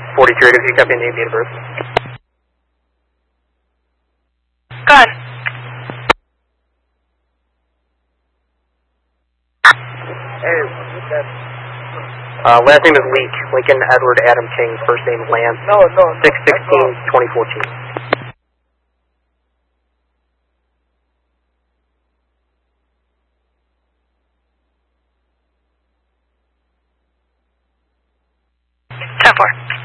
42, if you copy name, date of birth. Go ahead. Hey, what's that? Last name is Leak, Lincoln Edward Adam King, first name Lance. No. 6/16/2014. Ten four.